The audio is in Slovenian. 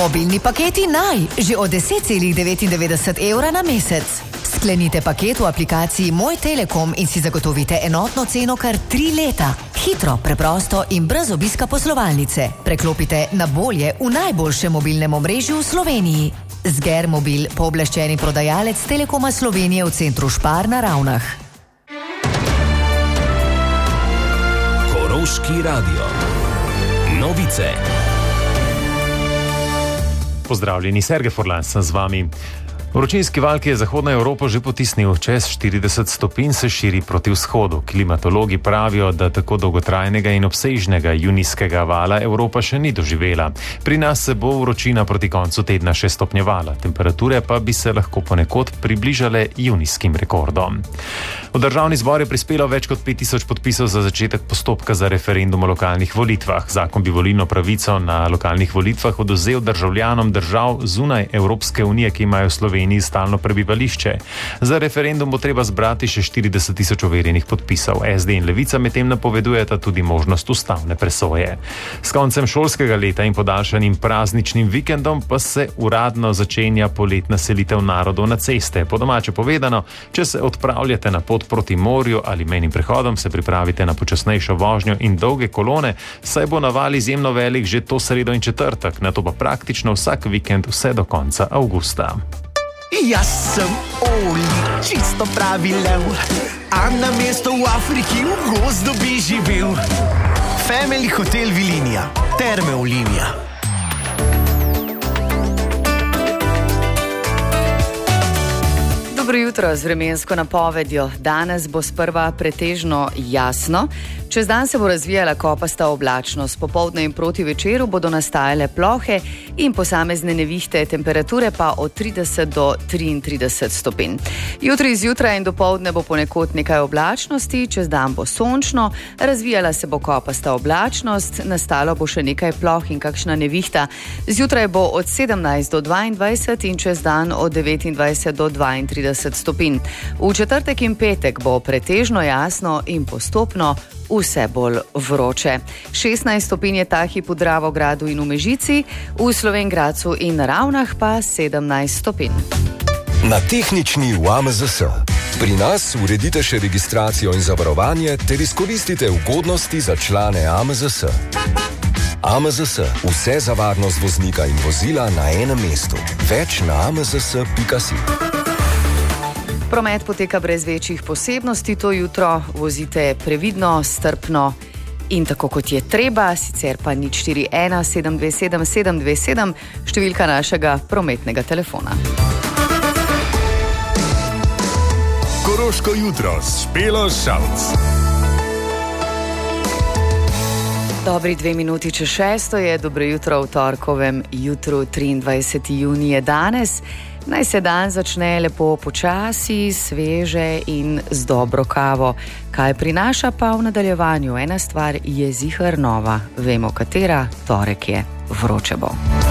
Mobilni paketi že od 10,99 evra na mesec. Sklenite paket v aplikaciji Moj Telekom in si zagotovite enotno ceno kar 3 leta. Hitro, preprosto in brez obiska poslovalnice. Preklopite na bolje v najboljšem mobilnem omrežju v Sloveniji. Zger Mobil, pooblaščeni prodajalec Telekoma Slovenije v centru Špar na Ravnah. Koroški radio. Novice. Pozdravljeni, Sergej Forlan sem z vami. Vročinski val, ki je Zahodno Evropo že potisnil čez 40 stopinj, se širi proti vzhodu. Klimatologi pravijo, da tako dolgotrajnega in obsežnega junijskega vala Evropa še ni doživela. Pri nas se bo vročina proti koncu tedna še stopnjevala, temperature pa bi se lahko ponekod približale junijskim rekordom. V državni zbor je prispelo več kot 5000 podpisov za začetek postopka za referendum o lokalnih volitvah. Zakon bi volilno pravico na lokalnih volitvah odvzel državljanom držav zunaj Evropske unije, ki imajo v Sloveniji stalno prebivališče. Za referendum bo treba zbrati še 40 000 overjenih podpisov. SD in Levica medtem napovedujeta tudi možnost ustavne presoje. S koncem šolskega leta in podaljšanim prazničnim vikendom pa se uradno začenja poletna selitev narodov na ceste. Po domače povedano, če se odpravljate na pot proti morju ali mejnim prehodom, se pripravite na počasnejšo vožnjo in dolge kolone, saj bo naval izjemno velik že to sredo in četrtek, nato pa praktično vsak vikend vse do konca avgusta. Jaz sem Oli, čisto pravi lev, a na mesto v Afriki v gozdu bi živel. Family Hotel Vilinija, Terme Olimija. Dobro jutro z vremensko napovedjo. Danes bo sprva pretežno jasno. Čez dan se bo razvijala kopasta oblačnost. Popoldne in proti večeru bodo nastajale plohe in posamezne nevihte, temperature pa od 30 do 33 stopinj. Jutri zjutraj in dopoldne bo ponekod nekaj oblačnosti, čez dan bo sončno, razvijala se bo kopasta oblačnost, nastalo bo še nekaj ploh in kakšna nevihta. Zjutraj bo od 17 do 22 in čez dan od 29 do 32 stopinj. V četrtek in petek bo pretežno jasno in postopno vse bolj vroče. 16 stopinj je ta hip v Dravogradu in v Mežici, v Slovenj Gradcu in na Ravnah pa 17 stopinj. Na tehnični v AMZS. Pri nas uredite še registracijo in zavarovanje ter izkoristite ugodnosti za člane AMZS. AMZS. Vse za varnost voznika in vozila na enem mestu. Več na amzs.si. Promet poteka brez večjih posebnosti to jutro, vozite previdno, strpno in tako kot je treba, sicer pa 041 727 727, številka našega prometnega telefona. Koroško jutro s Špelo Šalc. Dobri 2 minuti čez 6 je, dobro jutro v torkovem jutru, 23. junij je danes. Naj se dan začne lepo počasi, sveže in z dobro kavo. Kaj prinaša pa v nadaljevanju? Ena stvar je ziher nova. Vemo, katera, torek je, vroče bo.